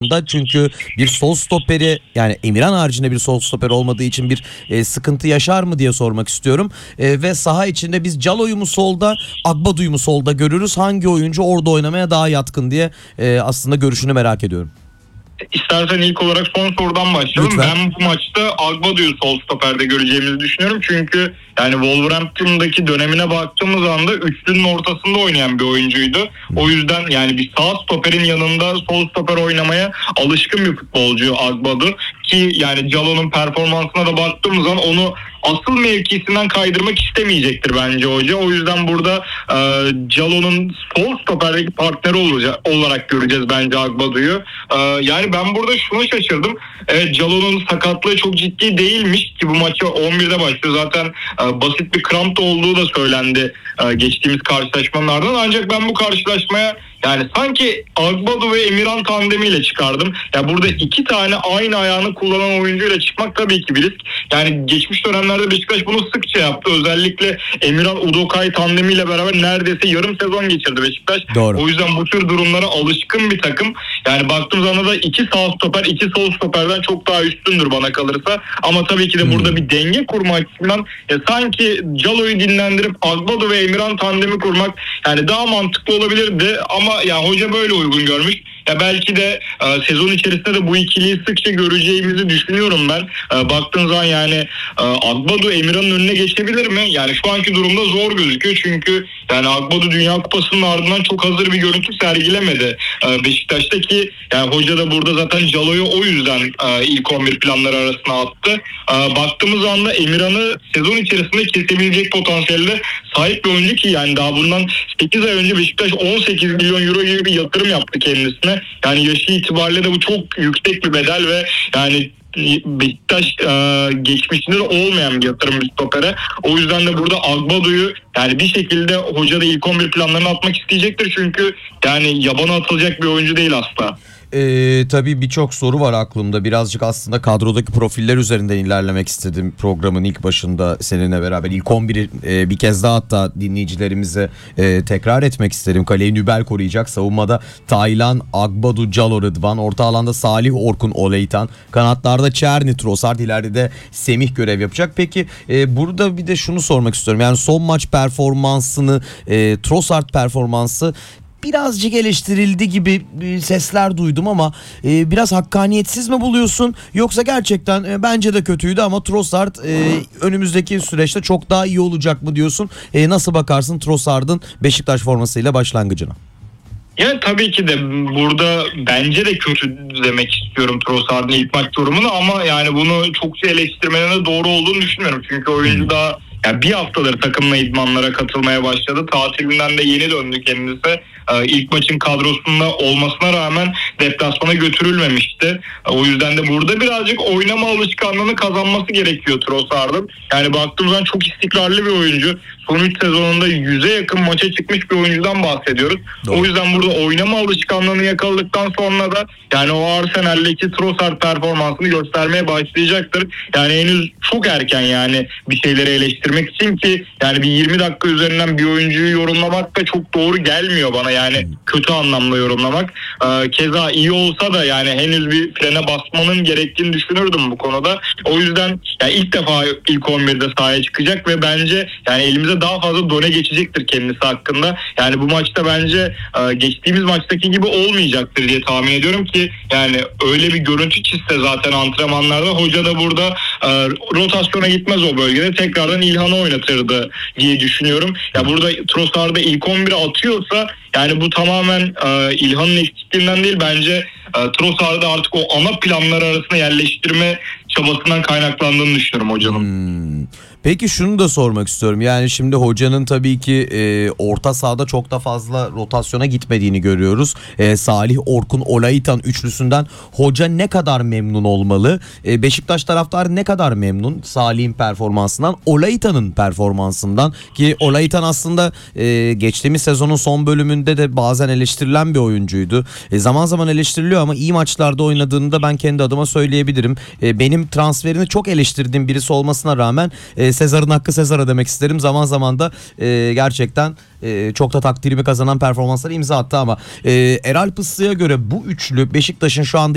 anda. Çünkü bir sol stoperi, yani Emirhan haricinde bir sol stoper olmadığı için bir sıkıntı yaşar mı diye sormak istiyorum. Ve saha içinde biz Calo'yu mu solda, Agbadu'yu mu solda görürüz? Hangi oyuncu orada oynamaya daha yatkın diye aslında görüşünü merak ediyorum. İstersen ilk olarak son sorudan başlayalım. Lütfen. Ben bu maçta Agbadu'yu sol stoperde göreceğimizi düşünüyorum. Çünkü yani Wolverhampton'daki dönemine baktığımız anda üçlünün ortasında oynayan bir oyuncuydu. O yüzden yani bir sağ stoperin yanında sol stoper oynamaya alışkın bir futbolcu Agbadu. Ki yani Calo'nun performansına da baktığımız zaman onu asıl mevkisinden kaydırmak istemeyecektir bence hoca. O yüzden burada Calo'nun sol stoperdeki partneri olarak göreceğiz bence Agbadu'yu. Yani ben burada şuna şaşırdım. Evet, Calo'nun sakatlığı çok ciddi değilmiş ki bu maça 11'de başlıyor. Zaten basit bir kramp da olduğu da söylendi geçtiğimiz karşılaşmanın ardından. Ancak ben bu karşılaşmaya yani sanki Agbadu ve Emirhan tandemiyle çıkardım. Ya burada iki tane aynı ayağını kullanan oyuncuyla çıkmak tabii ki bir risk. Yani geçmiş dönemlerde Beşiktaş bunu sıkça yaptı. Özellikle Emirhan Udokay tandemiyle beraber neredeyse yarım sezon geçirdi Beşiktaş. Doğru. O yüzden bu tür durumlara alışkın bir takım. Yani baktığımız anda da iki sağ stoper, iki sol stoperden çok daha üstündür bana kalırsa. Ama tabii ki de burada bir denge kurma açısından sanki Calo'yu dinlendirip Agbadu ve Emirhan tandemi kurmak yani daha mantıklı olabilirdi. Ama ya hoca böyle uygun görmüş. Ya belki de sezon içerisinde de bu ikiliyi sıkça göreceğimizi düşünüyorum ben. Baktığın zaman yani Agbadu Emirhan'ın önüne geçebilir mi? Yani şu anki durumda zor gözüküyor. Çünkü yani Agbadu Dünya Kupası'nın ardından çok hazır bir görüntü sergilemedi Beşiktaş'taki. Yani hoca da burada zaten Calo'yu o yüzden ilk 11 planları arasına attı. Baktığımız anda Emirhan'ı sezon içerisinde kesebilecek potansiyelde sahip bir oyuncu ki yani daha bundan 8 ay önce Beşiktaş 18 milyon euro gibi bir yatırım yaptı kendisine. Yani yaşı itibariyle de bu çok yüksek bir bedel ve yani Beşiktaş geçmişinde de olmayan bir yatırım bir stopere. O yüzden de burada Agbadu'yu yani bir şekilde hoca da ilk 11 planlarına atmak isteyecektir. Çünkü yani yabana atılacak bir oyuncu değil asla. Tabii birçok soru var aklımda. Birazcık aslında kadrodaki profiller üzerinden ilerlemek istedim programın ilk başında seninle beraber. İlk 11'i bir kez daha hatta dinleyicilerimize tekrar etmek isterim. Kaleyi Nübel koruyacak. Savunmada Taylan, Agbadu, Calo, Rıdvan. Orta alanda Salih, Orkun, Oleytan. Kanatlarda Çerni, Trossard. İleride de Semih görev yapacak. Peki burada bir de şunu sormak istiyorum. Yani son maç performansını, Trossard performansı birazcık eleştirildi gibi sesler duydum ama biraz hakkaniyetsiz mi buluyorsun? Yoksa gerçekten bence de kötüydü ama Trossard önümüzdeki süreçte çok daha iyi olacak mı diyorsun? Nasıl bakarsın Trossard'ın Beşiktaş formasıyla başlangıcına? Yani tabii ki de burada bence de kötü demek istiyorum Trossard'ın ilk maç durumunu ama yani bunu çokça eleştirmenin de doğru olduğunu düşünmüyorum. Çünkü oyuncu daha yani bir haftadır takımla idmanlara katılmaya başladı. Tatilinden de yeni döndü kendisi. İlk maçın kadrosunda olmasına rağmen deplasmana götürülmemişti. O yüzden de burada birazcık oynama alışkanlığını kazanması gerekiyor Trossard'ın. Yani baktığımız zaman çok istikrarlı bir oyuncu. Son 3 sezonunda 100'e yakın maça çıkmış bir oyuncudan bahsediyoruz. Doğru. O yüzden burada oynama alışkanlığını yakaladıktan sonra da yani o Arsenal'deki Trossard performansını göstermeye başlayacaktır. Yani henüz çok erken yani bir şeyleri eleştirmek için ki yani bir 20 dakika üzerinden bir oyuncuyu yorumlamak da çok doğru gelmiyor bana. Yani kötü anlamda yorumlamak. Keza iyi olsa da yani henüz bir frene basmanın gerektiğini düşünürdüm bu konuda. O yüzden yani ilk defa ilk 11'de sahaya çıkacak ve bence yani elimize daha fazla done geçecektir kendisi hakkında. Yani bu maçta bence geçtiğimiz maçtaki gibi olmayacaktır diye tahmin ediyorum ki yani öyle bir görüntü çizse zaten antrenmanlarda hoca da burada rotasyona gitmez o bölgede. Tekrardan İlhan'ı oynatırdı diye düşünüyorum. Ya burada Trossard'ı ilk 11'e atıyorsa yani bu tamamen İlhan'ın eksikliğinden değil bence Trossard'ı artık o ana planlar arasında yerleştirme çabasından kaynaklandığını düşünüyorum hocanın. Peki şunu da sormak istiyorum. Yani şimdi hocanın tabii ki orta sahada çok da fazla rotasyona gitmediğini görüyoruz. Salih, Orkun, Olaitan üçlüsünden hoca ne kadar memnun olmalı? Beşiktaş taraftarı ne kadar memnun Salih'in performansından, Olaitan'ın performansından ki Olaitan aslında geçtiğimiz sezonun son bölümünde de bazen eleştirilen bir oyuncuydu. Zaman zaman eleştiriliyor ama iyi maçlarda oynadığını da ben kendi adıma söyleyebilirim. Benim transferini çok eleştirdiğim birisi olmasına rağmen Sezar'ın hakkı Sezar'a demek isterim. Zaman zaman da gerçekten çok da takdirimi kazanan performansları imza attı ama Eralp Islı'ya göre bu üçlü Beşiktaş'ın şu anda